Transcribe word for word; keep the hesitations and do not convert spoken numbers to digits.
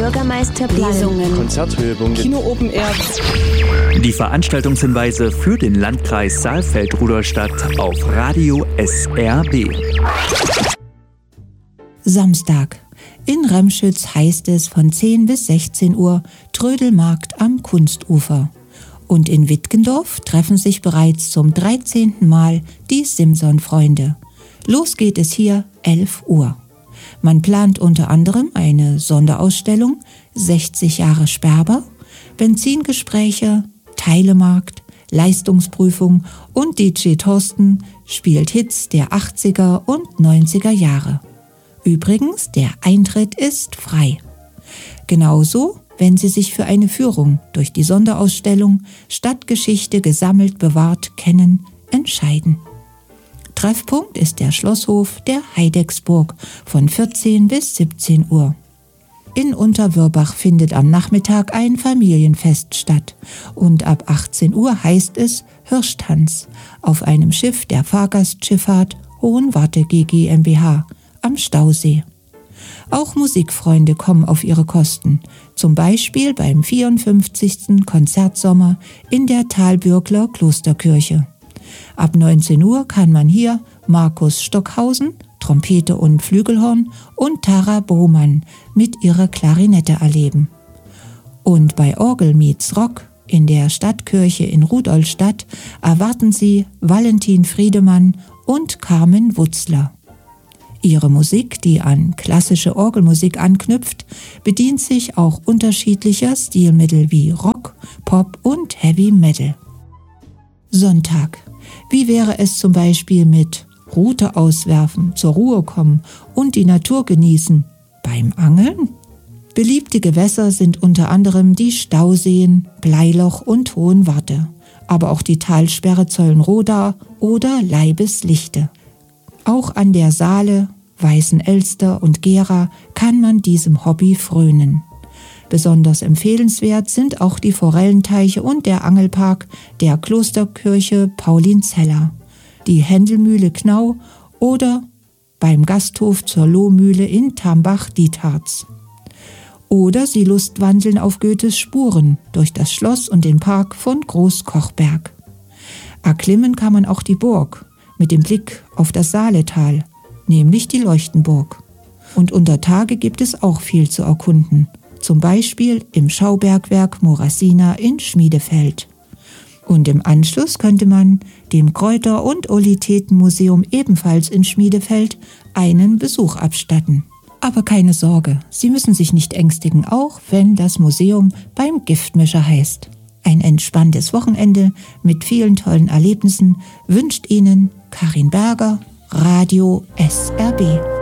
Bürgermeister Lesungen, Konzerthöhepunkte, Kino Open Air. Die Veranstaltungshinweise für den Landkreis Saalfeld-Rudolstadt auf Radio S R B. Samstag. In Remschütz heißt es von zehn bis sechzehn Uhr Trödelmarkt am Kunstufer. Und in Wittgendorf treffen sich bereits zum dreizehnten Mal die Simson-Freunde. Los geht es hier elf Uhr. Man plant unter anderem eine Sonderausstellung, sechzig Jahre Sperber, Benzingespräche, Teilemarkt, Leistungsprüfung und D J Thorsten spielt Hits der achtziger und neunziger Jahre. Übrigens, der Eintritt ist frei. Genauso, wenn Sie sich für eine Führung durch die Sonderausstellung Stadtgeschichte gesammelt bewahrt kennen, entscheiden. Treffpunkt ist der Schlosshof der Heidecksburg von vierzehn bis siebzehn Uhr. In Unterwörbach findet am Nachmittag ein Familienfest statt und ab achtzehn Uhr heißt es Hirschtanz auf einem Schiff der Fahrgastschifffahrt Hohenwarte G G m b H am Stausee. Auch Musikfreunde kommen auf ihre Kosten, zum Beispiel beim vierundfünfzigsten Konzertsommer in der Thalbürgler Klosterkirche. Ab neunzehn Uhr kann man hier Markus Stockhausen, Trompete und Flügelhorn und Tara Bohmann mit ihrer Klarinette erleben. Und bei Orgel meets Rock in der Stadtkirche in Rudolstadt erwarten Sie Valentin Friedemann und Carmen Wutzler. Ihre Musik, die an klassische Orgelmusik anknüpft, bedient sich auch unterschiedlicher Stilmittel wie Rock, Pop und Heavy Metal. Sonntag. Wie wäre es zum Beispiel mit Rute auswerfen, zur Ruhe kommen und die Natur genießen beim Angeln? Beliebte Gewässer sind unter anderem die Stauseen, Bleiloch und Hohenwarte, aber auch die Talsperre Zollenroda oder Leibeslichte. Auch an der Saale, Weißenelster und Gera kann man diesem Hobby frönen. Besonders empfehlenswert sind auch die Forellenteiche und der Angelpark der Klosterkirche Paulinzella, die Händelmühle Knau oder beim Gasthof zur Lohmühle in Tambach-Dietharz. Oder Sie lustwandeln auf Goethes Spuren durch das Schloss und den Park von Großkochberg. Erklimmen kann man auch die Burg mit dem Blick auf das Saaletal, nämlich die Leuchtenburg. Und unter Tage gibt es auch viel zu erkunden, zum Beispiel im Schaubergwerk Morasina in Schmiedefeld. Und im Anschluss könnte man dem Kräuter- und Olithetenmuseum ebenfalls in Schmiedefeld einen Besuch abstatten. Aber keine Sorge, Sie müssen sich nicht ängstigen, auch wenn das Museum beim Giftmischer heißt. Ein entspanntes Wochenende mit vielen tollen Erlebnissen wünscht Ihnen Karin Berger, Radio S R B.